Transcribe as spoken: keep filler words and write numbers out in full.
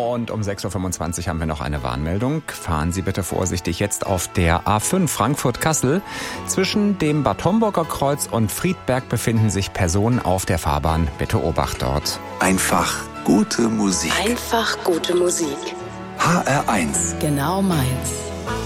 Und um sechs Uhr fünfundzwanzig haben wir noch eine Warnmeldung. Fahren Sie bitte vorsichtig jetzt auf der A fünf Frankfurt-Kassel. Zwischen dem Bad Homburger Kreuz und Friedberg befinden sich Personen auf der Fahrbahn. Bitte Obacht dort. Einfach gute Musik. Einfach gute Musik. H R eins. Genau meins.